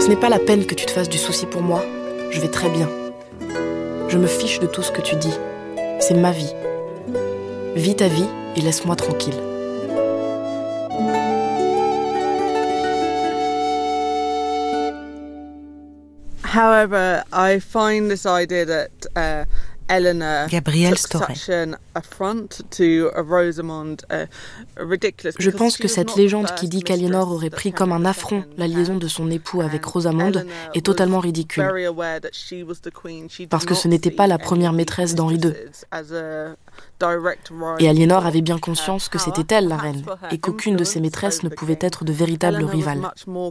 Ce n'est pas la peine que tu te fasses du souci pour moi. Je vais très bien. Je me fiche de tout ce que tu dis. C'est ma vie. Vis ta vie et laisse-moi tranquille. However, I find this idea that Eleanor Gabrielle took Storey. such an affront to Rosamond ridiculous. Je pense que cette légende qui dit qu'Aliénor aurait pris comme un affront la liaison de son époux avec Rosamond est totalement ridicule. Parce que ce n'était pas la première maîtresse d'Henri II. Et Aliénor avait bien conscience que c'était elle la reine, et qu'aucune de ses maîtresses ne pouvait être de véritable rivale.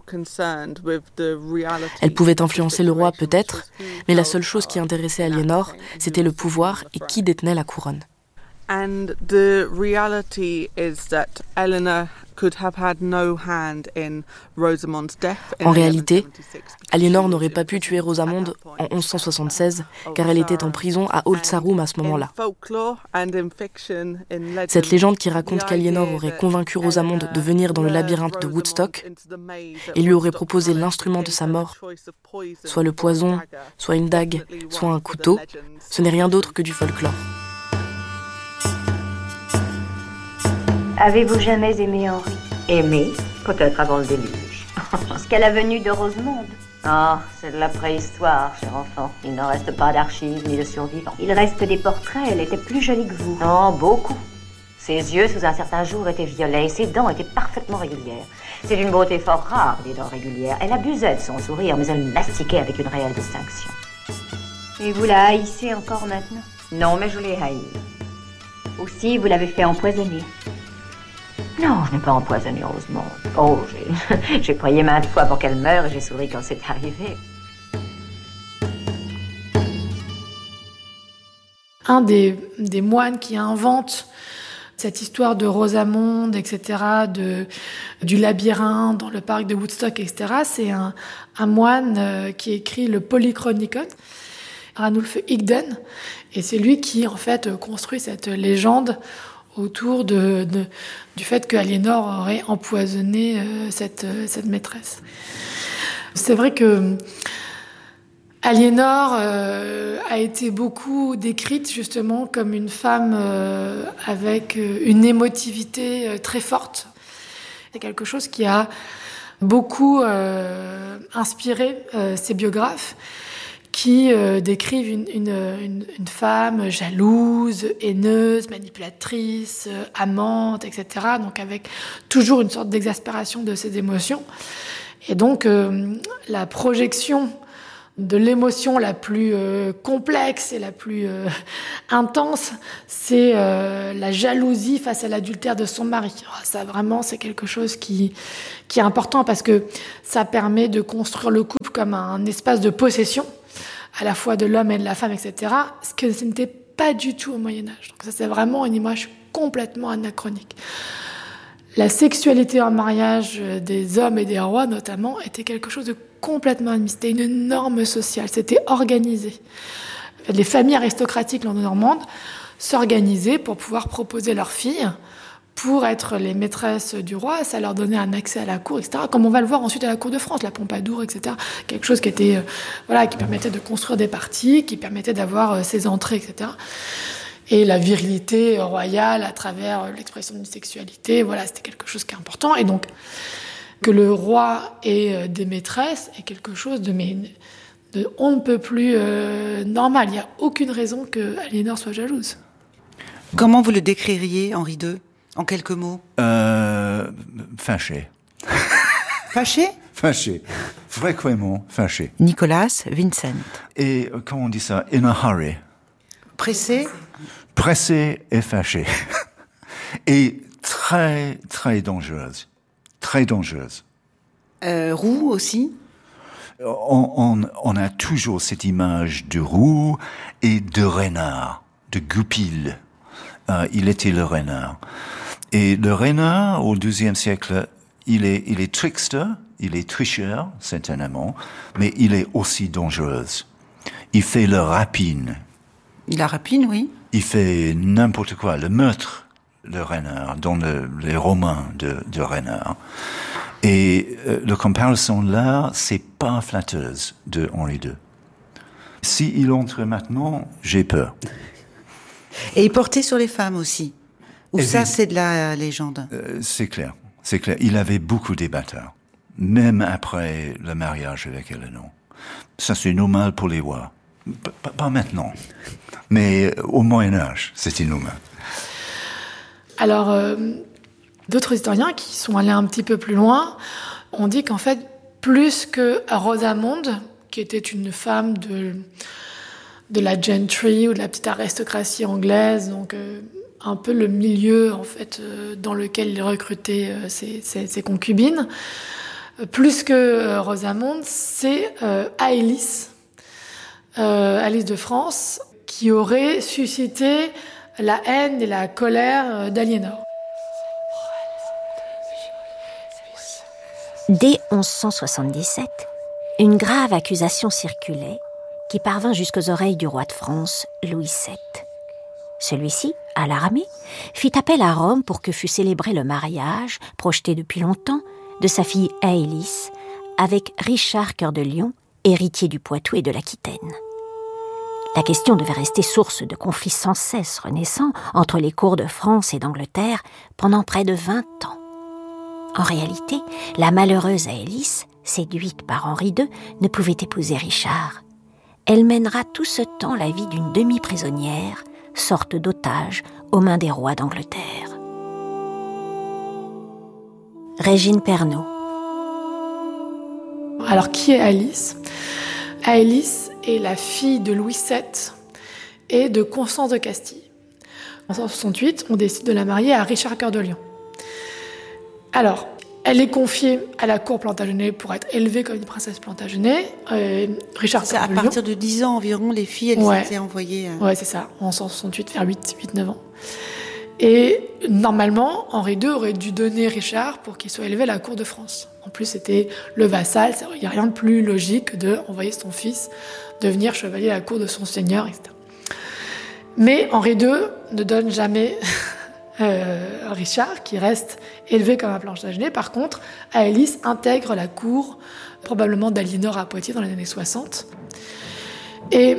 Elle pouvait influencer le roi peut-être, mais la seule chose qui intéressait Aliénor, c'était le pouvoir et qui détenait la couronne. And the reality is that Eleanor could have had no hand in Rosamond's death. En réalité, Aliénor n'aurait pas pu tuer Rosamond en 1176, car elle était en prison à Old Sarum à ce moment-là. Cette légende qui raconte qu'Aliénor aurait convaincu Rosamond de venir dans le labyrinthe de Woodstock et lui aurait proposé l'instrument de sa mort, soit le poison, soit une dague, soit un couteau, ce n'est rien d'autre que du folklore. Avez-vous jamais aimé Henri ? Aimé, peut-être avant le déluge. Jusqu'à la venue de Rosemonde. Ah, c'est de la préhistoire, cher enfant. Il n'en reste pas d'archives ni de survivants. Il reste des portraits, elle était plus jolie que vous. Non, beaucoup. Ses yeux, sous un certain jour, étaient violets et ses dents étaient parfaitement régulières. C'est d'une beauté fort rare, des dents régulières. Elle abusait de son sourire, mais elle mastiquait avec une réelle distinction. Et vous la haïssez encore maintenant ? Non, mais je l'ai haïe. Aussi, vous l'avez fait empoisonner. Non, je n'ai pas empoisonné Rosamond. Oh, j'ai prié maintes fois pour qu'elle meure et j'ai souri quand c'est arrivé. Un des moines qui invente cette histoire de Rosamond, etc., du labyrinthe dans le parc de Woodstock, etc., c'est un moine qui écrit le Polychronicon, Ranulf Igden, et c'est lui qui, en fait, construit cette légende autour du fait qu'Aliénor aurait empoisonné cette maîtresse. C'est vrai que Aliénor a été beaucoup décrite justement comme une femme avec une émotivité très forte. C'est quelque chose qui a beaucoup inspiré ses biographes, qui décrivent une femme jalouse, haineuse, manipulatrice, amante, etc. Donc avec toujours une sorte d'exaspération de ses émotions. Et donc la projection de l'émotion la plus complexe et la plus intense, c'est la jalousie face à l'adultère de son mari. Alors ça, vraiment, c'est quelque chose qui est important parce que ça permet de construire le couple comme un espace de possession, à la fois de l'homme et de la femme, etc., ce que ce n'était pas du tout au Moyen-Âge. Donc ça, c'est vraiment une image complètement anachronique. La sexualité en mariage des hommes et des rois, notamment, était quelque chose de complètement admis. C'était une norme sociale, c'était organisé. Les familles aristocratiques normandes s'organisaient pour pouvoir proposer leurs filles pour être les maîtresses du roi. Ça leur donnait un accès à la cour, etc. Comme on va le voir ensuite à la cour de France, la Pompadour, etc. Quelque chose qui était, qui permettait de construire des partis, qui permettait d'avoir ses entrées, etc. Et la virilité royale à travers l'expression d'une sexualité, c'était quelque chose qui est important. Et donc, que le roi ait des maîtresses est quelque chose de on ne peut plus normal. Il n'y a aucune raison que Aliénor soit jalouse. Comment vous le décririez, Henri II, en quelques mots ? Fâché. Fâché ? Fâché. Vraiment fâché. Nicolas Vincent. Et comment on dit ça ? In a hurry. Pressé ? Pressé et fâché. Et très, très dangereuse. Très dangereuse. Roux aussi ? On a toujours cette image de roux et de renard, de goupil. Il était le renard. Et le renard, au XIIe siècle, il est trickster, il est tricheur, certainement, mais il est aussi dangereux. Il fait le rapine. Il la rapine, oui. Il fait n'importe quoi, le meurtre, le renard, dans les romans de renard. Et la comparaison là, c'est pas flatteuse de Henri II. S'il entre maintenant, j'ai peur. Et il portait sur les femmes aussi. Ou ça, c'est de la légende? C'est clair. Il avait beaucoup d'ébatteurs. Même après le mariage avec Éléonore. Ça, c'est normal pour les rois. Pas maintenant. Mais au Moyen-Âge, c'était normal. Alors, d'autres historiens qui sont allés un petit peu plus loin ont dit qu'en fait, plus que Rosamonde, qui était une femme de la gentry ou de la petite aristocratie anglaise, donc un peu le milieu en fait dans lequel il recrutait ses concubines, plus que Rosamonde, c'est Alice de France, qui aurait suscité la haine et la colère d'Aliénor. Dès 1177, une grave accusation circulait qui parvint jusqu'aux oreilles du roi de France, Louis VII. Celui-ci, alarmé, fit appel à Rome pour que fût célébré le mariage, projeté depuis longtemps, de sa fille Aélis avec Richard Cœur de Lion, héritier du Poitou et de l'Aquitaine. La question devait rester source de conflits sans cesse renaissants entre les cours de France et d'Angleterre pendant près de 20 ans. En réalité, la malheureuse Aélis, séduite par Henri II, ne pouvait épouser Richard. Elle mènera tout ce temps la vie d'une demi-prisonnière, sorte d'otage aux mains des rois d'Angleterre. Régine Pernaut. Alors, qui est Alice ? Alice est la fille de Louis VII et de Constance de Castille. En 1168, on décide de la marier à Richard Cœur de Lion. Alors, elle est confiée à la cour Plantagenet pour être élevée comme une princesse Plantagenet. Richard Cœur de Lion. À partir de 10 ans environ, les filles, elles étaient envoyées... Ouais, c'est ça, en 1168, vers 8-9 ans. Et normalement, Henri II aurait dû donner Richard pour qu'il soit élevé à la cour de France. En plus, c'était le vassal, il n'y a rien de plus logique d'envoyer son fils devenir chevalier à la cour de son seigneur, etc. Mais Henri II ne donne jamais Richard, qui reste élevé comme un Plantagenet. Par contre, Aélis intègre la cour, probablement d'Aliénor à Poitiers dans les années 60. Et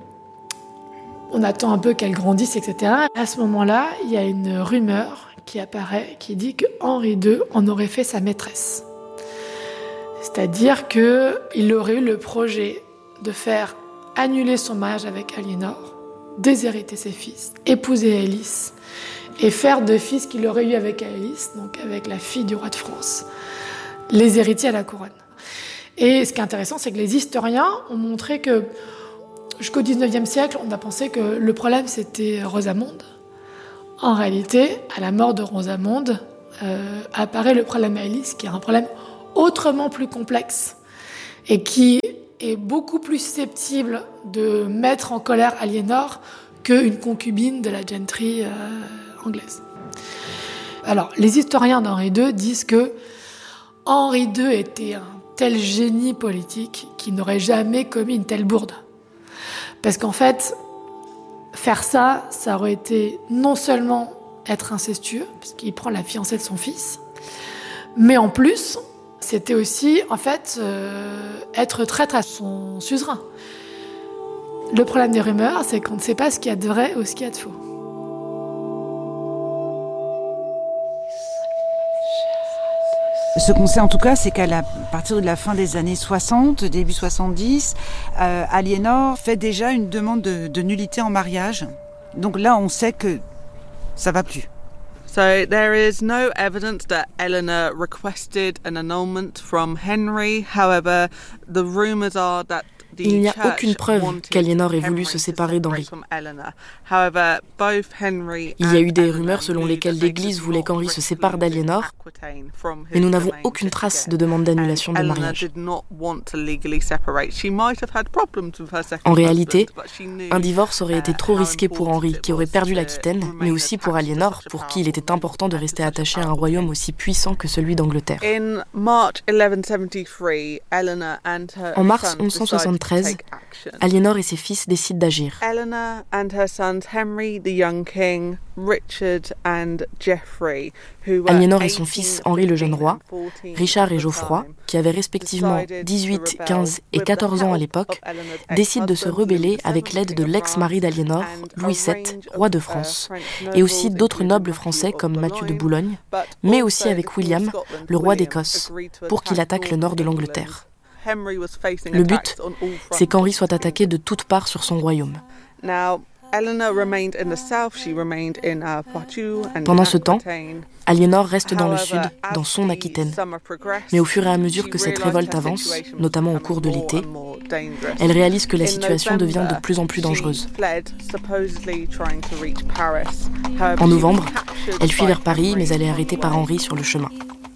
on attend un peu qu'elle grandisse, etc. À ce moment-là, il y a une rumeur qui apparaît, qui dit que Henri II en aurait fait sa maîtresse. C'est-à-dire qu'il aurait eu le projet de faire annuler son mariage avec Aliénor, déshériter ses fils, épouser Aélis, et faire de fils qu'il aurait eu avec Aélis, donc avec la fille du roi de France, les héritiers à la couronne. Et ce qui est intéressant, c'est que les historiens ont montré que jusqu'au XIXe siècle, on a pensé que le problème, c'était Rosamonde. En réalité, à la mort de Rosamonde, apparaît le problème Aélis, qui est un problème autrement plus complexe et qui est beaucoup plus susceptible de mettre en colère Aliénor qu'une concubine de la gentry anglaise. Alors, les historiens d'Henri II disent que Henri II était un tel génie politique qu'il n'aurait jamais commis une telle bourde. Parce qu'en fait, faire ça aurait été non seulement être incestueux, puisqu'il prend la fiancée de son fils, mais en plus, c'était aussi, en fait, être traître à son suzerain. Le problème des rumeurs, c'est qu'on ne sait pas ce qu'il y a de vrai ou ce qu'il y a de faux. Ce qu'on sait en tout cas, c'est qu'à partir de la fin des années 60, début 70, Aliénor fait déjà une demande de nullité en mariage. Donc là, on sait que ça va plus. So there is no evidence that Eleanor requested an annulment from Henry. However, the rumors are that il n'y a aucune preuve qu'Aliénor ait voulu se séparer d'Henri. Il y a eu des rumeurs selon lesquelles l'Église voulait qu'Henri se sépare d'Aliénor, mais nous n'avons aucune trace de demande d'annulation de mariage. En réalité, un divorce aurait été trop risqué pour Henri, qui aurait perdu l'Aquitaine, mais aussi pour Aliénor, pour qui il était important de rester attaché à un royaume aussi puissant que celui d'Angleterre. En mars 1173, 1913, Aliénor et ses fils décident d'agir. Eleanor and her sons Henry, the young king, Richard and Geoffrey, who were Aliénor et son fils Henri le jeune roi, Richard et Geoffroy, qui avaient respectivement 18, 15 et 14 ans à l'époque, décident de se rebeller avec l'aide de l'ex-mari d'Aliénor, Louis VII, roi de France, et aussi d'autres nobles français comme Mathieu de Boulogne, mais aussi avec William, le roi d'Écosse, pour qu'il attaque le nord de l'Angleterre. Le but, c'est qu'Henri soit attaqué de toutes parts sur son royaume. Pendant ce temps, Aliénor reste dans le sud, dans son Aquitaine. Mais au fur et à mesure que cette révolte avance, notamment au cours de l'été, elle réalise que la situation devient de plus en plus dangereuse. En novembre, elle fuit vers Paris, mais elle est arrêtée par Henri sur le chemin.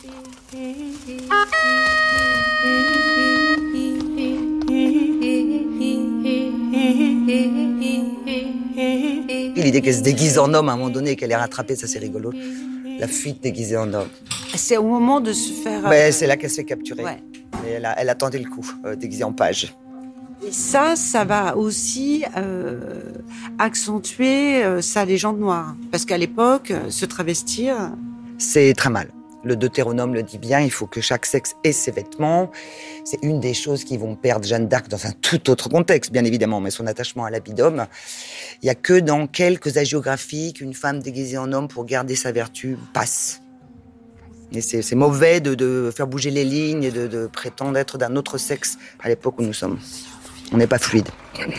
L'idée qu'elle se déguise en homme à un moment donné et qu'elle est rattrapée, ça c'est rigolo. La fuite déguisée en homme. C'est au moment de se faire... C'est là qu'elle se fait capturer. Ouais. Et elle a tenté le coup, déguisée en page. Et ça va aussi accentuer sa légende noire. Parce qu'à l'époque, se travestir... C'est très mal. Le Deutéronome le dit bien, il faut que chaque sexe ait ses vêtements. C'est une des choses qui vont perdre Jeanne d'Arc dans un tout autre contexte, bien évidemment, mais son attachement à l'habit d'homme. Il n'y a que dans quelques hagiographies qu'une femme déguisée en homme pour garder sa vertu passe. Et c'est mauvais de faire bouger les lignes et de prétendre être d'un autre sexe à l'époque où nous sommes. On n'est pas fluide.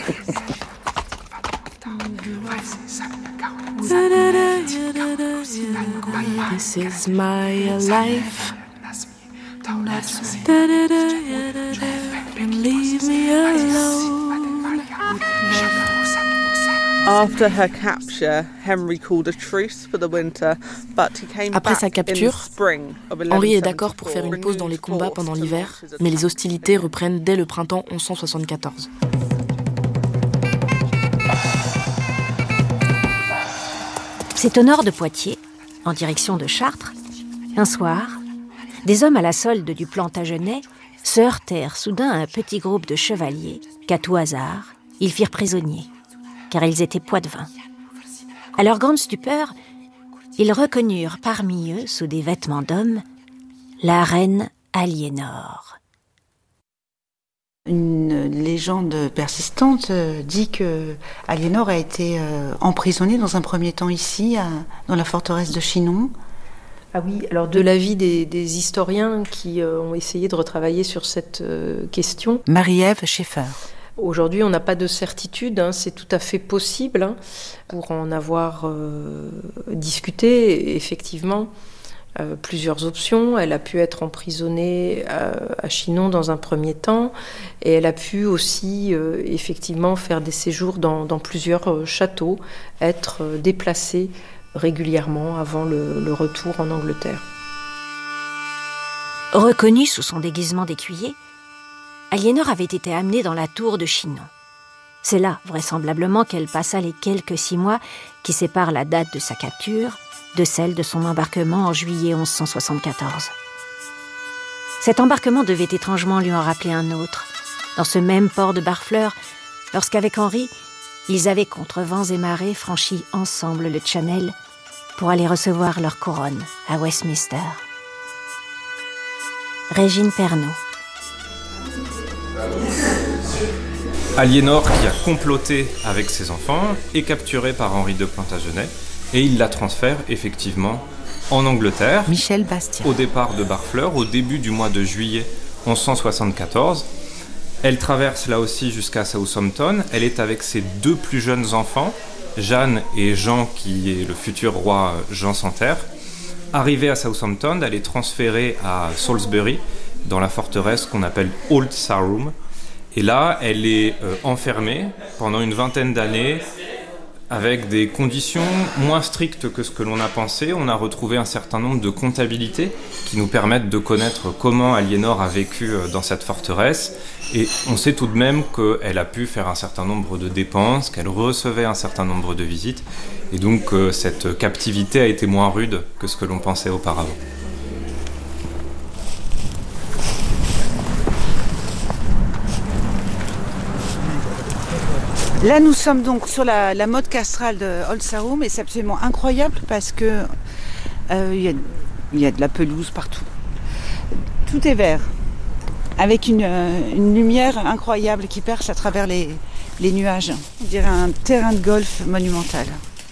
This is my life. Leave me alone. After her capture, Henry called a truce for the winter, but he came Après back sa capture, in the spring of Henri est d'accord pour 1174, faire une pause dans les combats renewed pendant force l'hiver, to mais les hostilités reprennent dès le printemps 1174. C'est au nord de Poitiers, en direction de Chartres, un soir, des hommes à la solde du Plantagenet se heurtèrent soudain à un petit groupe de chevaliers qu'à tout hasard, ils firent prisonniers, car ils étaient poitevins. À leur grande stupeur, ils reconnurent parmi eux, sous des vêtements d'hommes, la reine Aliénor. Une légende persistante dit que Aliénor a été emprisonnée dans un premier temps ici, dans la forteresse de Chinon. Ah oui, alors de l'avis des historiens qui ont essayé de retravailler sur cette question. Marie-Ève Schaeffer. Aujourd'hui, on n'a pas de certitude, c'est tout à fait possible. Pour en avoir discuté, effectivement, plusieurs options. Elle a pu être emprisonnée à Chinon dans un premier temps, et elle a pu aussi effectivement faire des séjours dans plusieurs châteaux, être déplacée régulièrement avant le retour en Angleterre. Reconnue sous son déguisement d'écuyer, Aliénor avait été amenée dans la tour de Chinon. C'est là, vraisemblablement, qu'elle passa les quelques 6 mois qui séparent la date de sa capture de celle de son embarquement en juillet 1174. Cet embarquement devait étrangement lui en rappeler un autre, dans ce même port de Barfleur, lorsqu'avec Henri, ils avaient contre vents et marées franchi ensemble le Channel pour aller recevoir leur couronne à Westminster. Régine Pernaut. Aliénor, qui a comploté avec ses enfants, est capturée par Henri de Plantagenet et il la transfère effectivement en Angleterre. Michel Bastien. Au départ de Barfleur, au début du mois de juillet 1174. Elle traverse là aussi jusqu'à Southampton. Elle est avec ses 2 plus jeunes enfants, Jeanne et Jean, qui est le futur roi Jean sans Terre. Arrivée à Southampton, elle est transférée à Salisbury, dans la forteresse qu'on appelle Old Sarum. Et là, elle est enfermée pendant une 20aine d'années, avec des conditions moins strictes que ce que l'on a pensé. On a retrouvé un certain nombre de comptabilités qui nous permettent de connaître comment Aliénor a vécu dans cette forteresse. Et on sait tout de même qu'elle a pu faire un certain nombre de dépenses, qu'elle recevait un certain nombre de visites. Et donc cette captivité a été moins rude que ce que l'on pensait auparavant. Là, nous sommes donc sur la motte castrale de Old Sarum et c'est absolument incroyable parce que y a de la pelouse partout. Tout est vert, avec une lumière incroyable qui perce à travers les nuages. On dirait un terrain de golf monumental.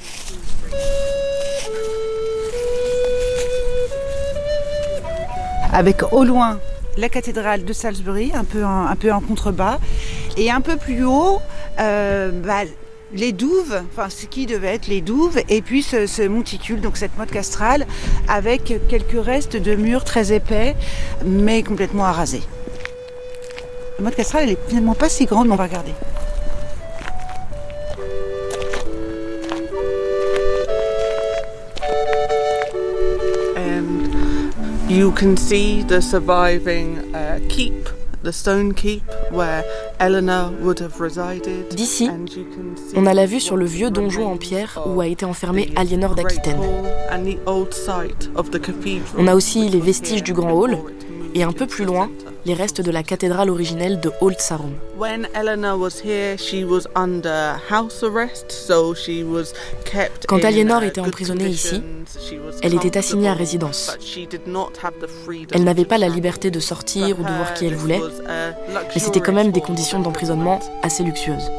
Avec au loin la cathédrale de Salisbury, un peu en contrebas, et un peu plus haut, les douves, enfin ce qui devait être les douves, et puis ce monticule, donc cette motte castrale, avec quelques restes de murs très épais, mais complètement arasés. La motte castrale, elle est finalement pas si grande, mais on va regarder. You can see the surviving keep, the stone keep, where Eleanor would have resided. D'ici, on a la vue sur le vieux donjon en pierre où a été enfermée Aliénor d'Aquitaine. On a aussi les vestiges du grand hall et un peu plus loin, les restes de la cathédrale originelle de Old Sarum. Quand Aliénor était emprisonnée ici, elle était assignée à résidence. Elle n'avait pas la liberté de sortir ou de voir qui elle voulait, mais c'était quand même des conditions d'emprisonnement assez luxueuses.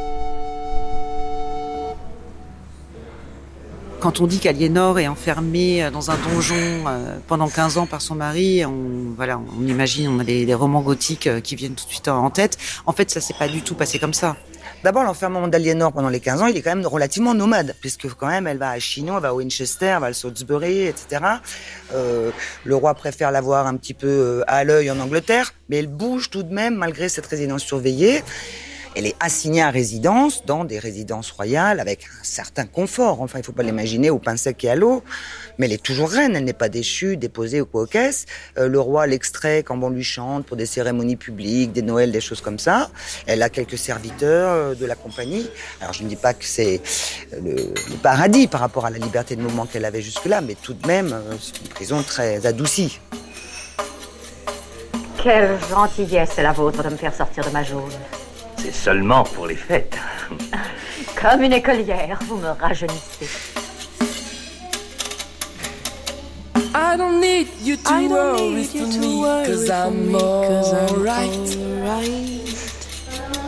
Quand on dit qu'Aliénor est enfermée dans un donjon pendant 15 ans par son mari, on imagine, on a les romans gothiques qui viennent tout de suite en tête. En fait, ça s'est pas du tout passé comme ça. D'abord, l'enfermement d'Aliénor pendant les 15 ans, il est quand même relativement nomade, puisque quand même, elle va à Chinon, elle va à Winchester, elle va à Salisbury, etc. Le roi préfère l'avoir un petit peu à l'œil en Angleterre, mais elle bouge tout de même, malgré cette résidence surveillée. Elle est assignée à résidence, dans des résidences royales, avec un certain confort. Enfin, il ne faut pas l'imaginer au pain sec et à l'eau. Mais elle est toujours reine, elle n'est pas déchue, déposée ou quoi aux caisses. Le roi l'extrait quand on lui chante pour des cérémonies publiques, des Noëls, des choses comme ça. Elle a quelques serviteurs de la compagnie. Alors, je ne dis pas que c'est le paradis par rapport à la liberté de mouvement qu'elle avait jusque-là, mais tout de même, c'est une prison très adoucie. Quelle gentillesse est la vôtre de me faire sortir de ma geôle. C'est seulement pour les fêtes. Comme une écolière, vous me rajeunissez. I don't need you to worry for me, 'cause I'm alright.